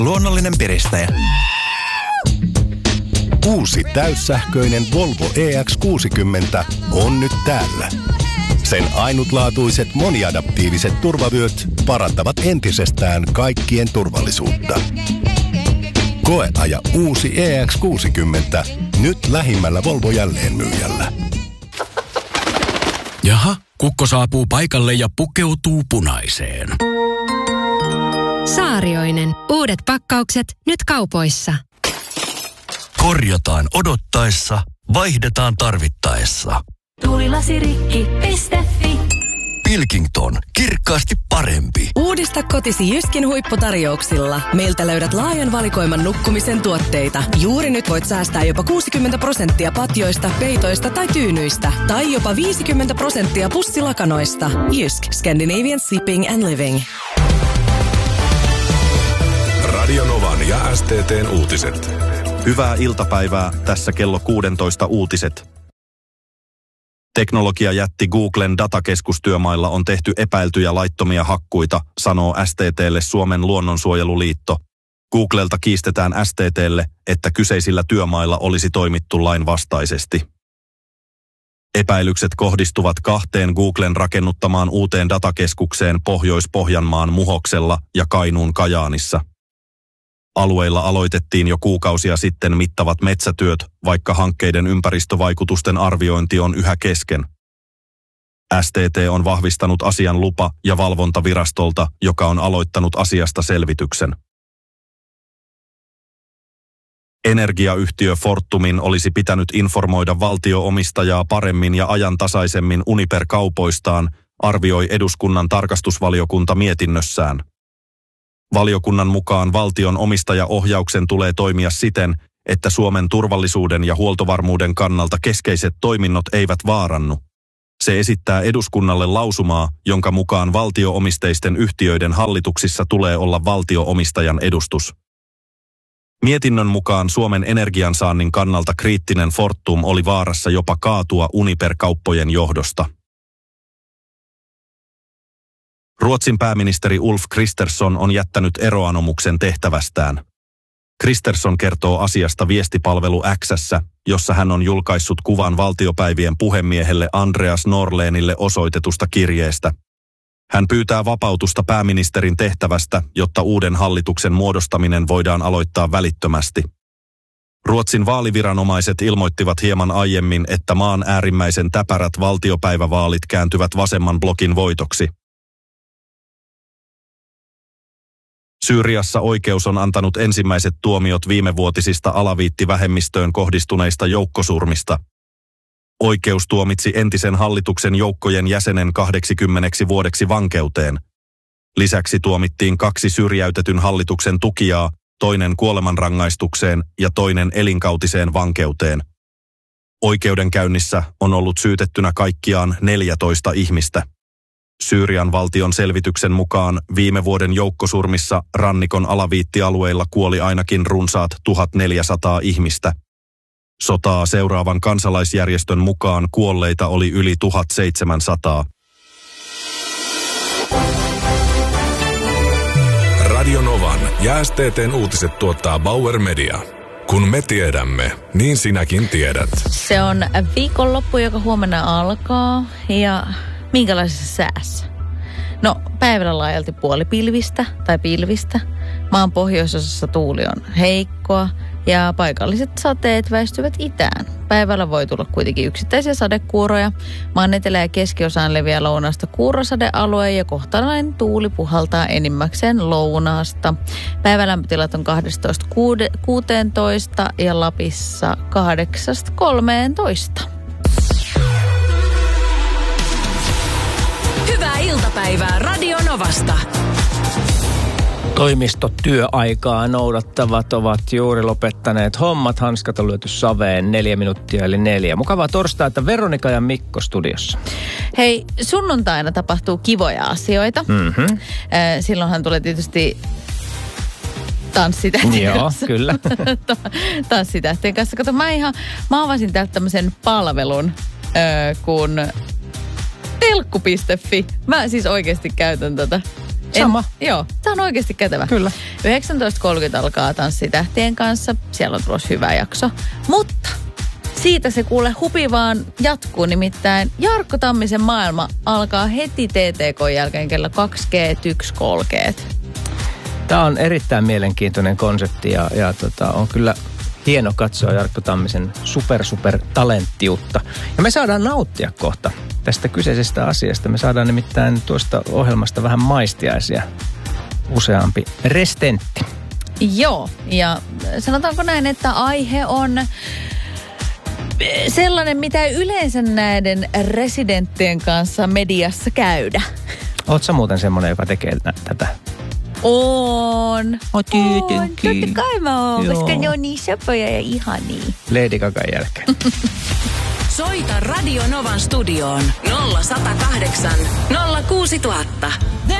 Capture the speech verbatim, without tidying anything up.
luonnollinen piristäjä. Uusi täyssähköinen Volvo E X kuusikymmentä on nyt täällä. Sen ainutlaatuiset moniadaptiiviset turvavyöt parantavat entisestään kaikkien turvallisuutta. Koeaja uusi E X kuusikymmentä nyt lähimmällä Volvo jälleenmyyjällä. Jaha, kukko saapuu paikalle ja pukeutuu punaiseen. Saarioinen. Uudet pakkaukset nyt kaupoissa. Korjataan odottaessa, vaihdetaan tarvittaessa. Tuulilasirikki piste fi. Pilkington. Kirkkaasti parempi. Uudista kotisi Jyskin huipputarjouksilla. Meiltä löydät laajan valikoiman nukkumisen tuotteita. Juuri nyt voit säästää jopa kuusikymmentä prosenttia patjoista, peitoista tai tyynyistä. Tai jopa viisikymmentä prosenttia pussilakanoista. Jysk. Scandinavian Sleeping and Living. Radio Novan ja S T T:n uutiset. Hyvää iltapäivää, tässä kello kuusitoista uutiset. Teknologiajätti Googlen datakeskustyömailla on tehty epäiltyjä laittomia hakkuita, sanoo S T T:lle Suomen luonnonsuojeluliitto. Googlelta kiistetään S T T:lle, että kyseisillä työmailla olisi toimittu lainvastaisesti. Epäilykset kohdistuvat kahteen Googlen rakennuttamaan uuteen datakeskukseen Pohjois-Pohjanmaan Muhoksella ja Kainuun Kajaanissa. Alueilla aloitettiin jo kuukausia sitten mittavat metsätyöt, vaikka hankkeiden ympäristövaikutusten arviointi on yhä kesken. S T T on vahvistanut asian lupa- ja valvontavirastolta, joka on aloittanut asiasta selvityksen. Energiayhtiö Fortumin olisi pitänyt informoida valtio-omistajaa paremmin ja ajantasaisemmin Uniper-kaupoistaan, arvioi eduskunnan tarkastusvaliokunta mietinnössään. Valiokunnan mukaan valtion omistajaohjauksen tulee toimia siten, että Suomen turvallisuuden ja huoltovarmuuden kannalta keskeiset toiminnot eivät vaarannu. Se esittää eduskunnalle lausumaa, jonka mukaan valtio-omisteisten yhtiöiden hallituksissa tulee olla valtio-omistajan edustus. Mietinnön mukaan Suomen energiansaannin kannalta kriittinen Fortum oli vaarassa jopa kaatua Uniper-kauppojen johdosta. Ruotsin pääministeri Ulf Kristersson on jättänyt eroanomuksen tehtävästään. Kristersson kertoo asiasta viestipalvelu X:ssä, jossa hän on julkaissut kuvan valtiopäivien puhemiehelle Andreas Norlénille osoitetusta kirjeestä. Hän pyytää vapautusta pääministerin tehtävästä, jotta uuden hallituksen muodostaminen voidaan aloittaa välittömästi. Ruotsin vaaliviranomaiset ilmoittivat hieman aiemmin, että maan äärimmäisen täpärät valtiopäivävaalit kääntyvät vasemman blokin voitoksi. Syyriassa oikeus on antanut ensimmäiset tuomiot viimevuotisista alaviittivähemmistöön kohdistuneista joukkosurmista. Oikeus tuomitsi entisen hallituksen joukkojen jäsenen kahdeksankymmentä vuodeksi vankeuteen. Lisäksi tuomittiin kaksi syrjäytetyn hallituksen tukijaa, toinen kuolemanrangaistukseen ja toinen elinkautiseen vankeuteen. Oikeudenkäynnissä on ollut syytettynä kaikkiaan neljätoista ihmistä. Syyrian valtion selvityksen mukaan viime vuoden joukkosurmissa rannikon alaviittialueilla kuoli ainakin runsaat tuhatneljäsataa ihmistä. Sotaa seuraavan kansalaisjärjestön mukaan kuolleita oli yli tuhatseitsemänsataa. Radio Novan ja S T T:n uutiset tuottaa Bauer Media. Kun me tiedämme, niin sinäkin tiedät. Se on viikonloppu, joka huomenna alkaa ja minkälaisessa säässä? No, päivällä laajalti puolipilvistä tai pilvistä. Maan pohjoisosassa tuuli on heikkoa ja paikalliset sateet väistyvät itään. Päivällä voi tulla kuitenkin yksittäisiä sadekuuroja. Maan etelä- ja keskiosaan leviää lounaasta kuurosadealue ja kohtalainen tuuli puhaltaa enimmäkseen lounaasta. Päivälämpötilat on kaksitoista kuusitoista ja Lapissa kahdeksasta kolmeentoista. Hyvää iltapäivää Radio Novasta. Toimistotyöaikaa noudattavat ovat juuri lopettaneet hommat. Hanskat on lyöty saveen neljä minuuttia eli neljä. Mukavaa torstaita, Veronika ja Mikko studiossa. Hei, sunnuntaina tapahtuu kivoja asioita. Mm-hmm. Silloinhan tulee tietysti tanssitähtien Joo, kanssa. kyllä. Tanssitähtien kanssa. Kato, mä ihan, mä avasin täältä tämmöisen palvelun, kun telkku piste fi. Mä siis oikeasti käytän tätä. Sama. En, joo, tämä on oikeasti kätevä. Kyllä. yhdeksäntoista kolmekymmentä alkaa Tanssitähtien kanssa. Siellä on tulossa hyvä jakso. Mutta siitä se kuule hupi vaan jatkuu. Nimittäin Jarkko Tammisen maailma alkaa heti T T K jälkeen kello kaksikymmentä yksi kolmekymmentä. Tämä on erittäin mielenkiintoinen konsepti ja, ja tota, on kyllä hieno katsoa Jarkko Tammisen super super talenttiutta. Ja me saadaan nauttia kohta tästä kyseisestä asiasta. Me saadaan nimittäin tuosta ohjelmasta vähän maistiaisia. Useampi restentti. Joo, ja sanotaanko näin, että aihe on sellainen, mitä ei yleensä näiden residenttien kanssa mediassa käydä. Oot sä muuten semmoinen, joka tekee nä- tätä? On. On tietenkin. Totta kai mä oon, Joo. koska ne on niin söpöjä ja ihania. Lady Gagan jälkeen. Soita Radio Novan studioon nolla sata kahdeksan nolla kuusi tuhatta.